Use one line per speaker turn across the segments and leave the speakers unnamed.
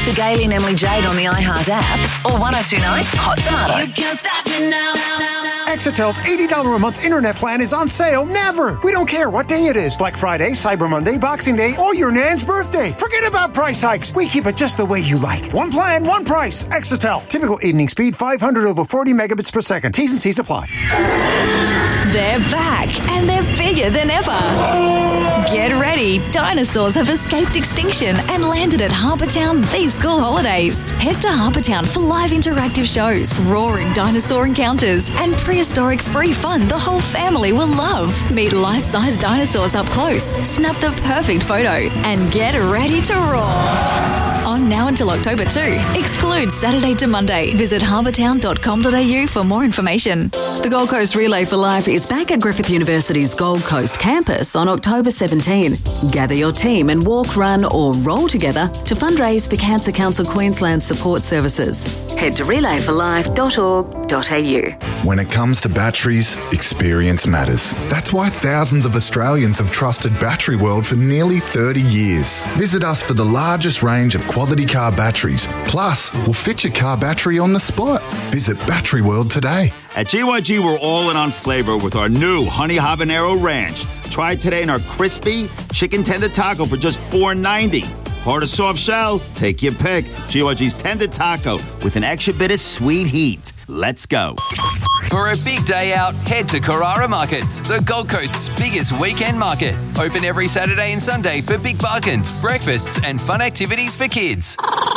after Gailey and Emily Jade on the iHeart app or 1029 Hot Tomato.
You can't stop me now.
Exetel's $80 a month internet plan is on sale never. We don't care what day it is. Black Friday, Cyber Monday, Boxing Day, or your nan's birthday. Forget about price hikes. We keep it just the way you like. One plan, one price. Exetel. Typical evening speed 500 over 40 megabits per second. T's and C's apply.
They're back and they're bigger than ever. Get ready. Dinosaurs have escaped extinction and landed at Harbour Town these school holidays. Head to Harbour Town for live interactive shows, roaring dinosaur encounters, and prehistoric free fun the whole family will love. Meet life-size dinosaurs up close, snap the perfect photo, and get ready to roar. On now until October 2. Excludes Saturday to Monday. Visit harbourtown.com.au for more information.
The Gold Coast Relay for Life is back at Griffith University's Gold Coast campus on October 17. Gather your team and walk, run or roll together to fundraise for Cancer Council Queensland support services. Head to relayforlife.org.au.
When it comes to batteries, experience matters. That's why thousands of Australians have trusted Battery World for nearly 30 years. Visit us for the largest range of quality car batteries. Plus, we'll fit your car battery on the spot. Visit Battery World today.
At GYG, we're all in on flavor with our new Honey Habanero Ranch. Try it today in our crispy chicken tender taco for just $4.90. Hard or soft shell, take your pick. GYG's tender taco with an extra bit of sweet heat. Let's go.
For a big day out, head to Carrara Markets, the Gold Coast's biggest weekend market. Open every Saturday and Sunday for big bargains, breakfasts and fun activities for kids.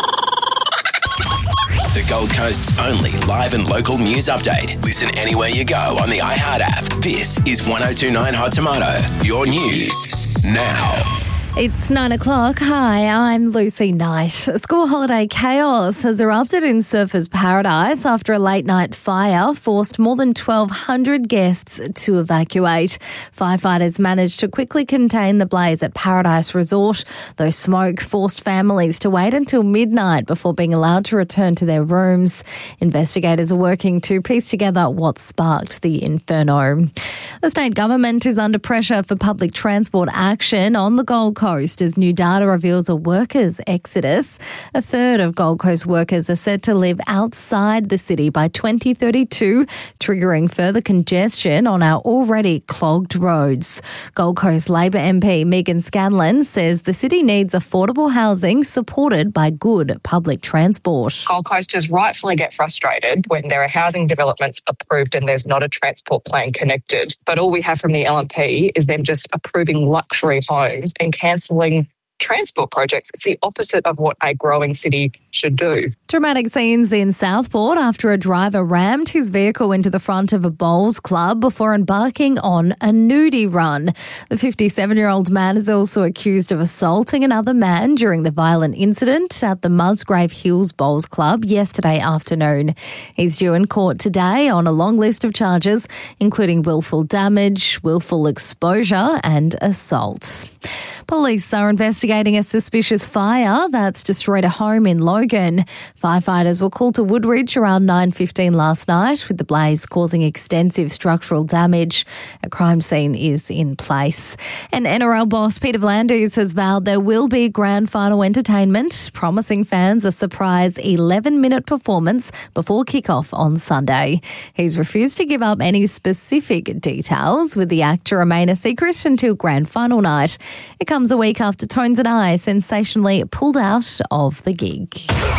The Gold Coast's only live and local news update. Listen anywhere you go on the iHeart app. This is 1029 Hot Tomato. Your news now.
It's 9 o'clock. Hi, I'm Lucy Knight. School holiday chaos has erupted in Surfers Paradise after a late-night fire forced more than 1,200 guests to evacuate. Firefighters managed to quickly contain the blaze at Paradise Resort, though smoke forced families to wait until midnight before being allowed to return to their rooms. Investigators are working to piece together what sparked the inferno. The state government is under pressure for public transport action on the Gold Coast as new data reveals a workers' exodus. A third of Gold Coast workers are said to live outside the city by 2032, triggering further congestion on our already clogged roads. Gold Coast Labor MP Megan Scanlon says the city needs affordable housing supported by good public transport.
Gold Coasters rightfully get frustrated when there are housing developments approved and there's not a transport plan connected. But all we have from the LNP is them just approving luxury homes and cancelling transport projects. It's the opposite of what a growing city should do.
Dramatic scenes in Southport after a driver rammed his vehicle into the front of a bowls club before embarking on a nudie run. The 57-year-old man is also accused of assaulting another man during the violent incident at the Musgrave Hills Bowls Club yesterday afternoon. He's due in court today on a long list of charges, including willful damage, willful exposure and assault. Police are investigating a suspicious fire that's destroyed a home in Logan. Firefighters were called to Woodridge around 9:15 last night, with the blaze causing extensive structural damage. A crime scene is in place. And NRL boss Peter V'landys has vowed there will be grand final entertainment, promising fans a surprise 11-minute performance before kick-off on Sunday. He's refused to give up any specific details, with the act to remain a secret until grand final night. It comes a week after Tones and I sensationally pulled out of the gig.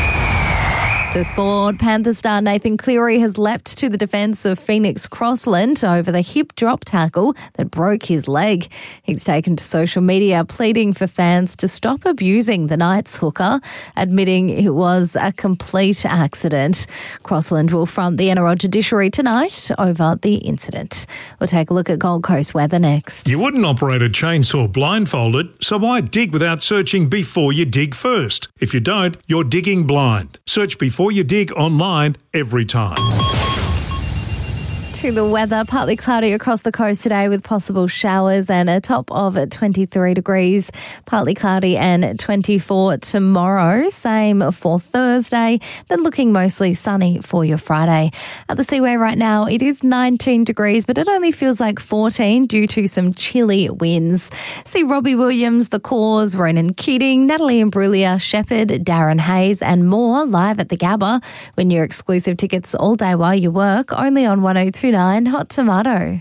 To sport, Panther star Nathan Cleary has leapt to the defence of Phoenix Crossland over the hip drop tackle that broke his leg. He's taken to social media pleading for fans to stop abusing the Knights hooker, admitting it was a complete accident. Crossland will front the NRL judiciary tonight over the incident. We'll take a look at Gold Coast weather next.
You wouldn't operate a chainsaw blindfolded, so why dig without searching before you dig first? If you don't, you're digging blind. Search before you dig online every time.
To the weather, partly cloudy across the coast today with possible showers and a top of 23 degrees. Partly cloudy and 24 tomorrow. Same for Thursday. Then looking mostly sunny for your Friday. At the Seaway right now, it is 19 degrees, but it only feels like 14 due to some chilly winds. See Robbie Williams, The Cause, Ronan Keating, Natalie Imbruglia, Shepherd, Darren Hayes and more live at the Gabba. Win your exclusive tickets all day while you work, only on 102.9 Hot Tomato.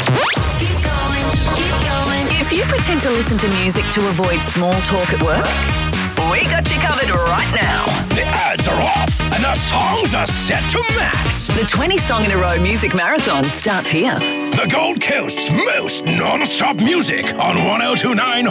If you pretend to listen to music to avoid small talk at work, we got you covered right now.
The ads are off and the songs are set to max.
The 20 song in a row music marathon starts here.
The Gold Coast's most non-stop music on 102.9